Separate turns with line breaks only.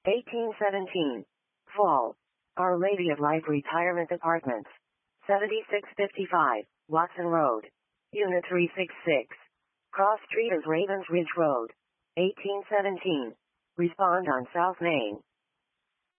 1817. Fall. Our Lady of Light Retirement Apartments. 7655, Watson Road. Unit 366. Cross Street is Ravens Ridge Road. 1817. Respond on South Main.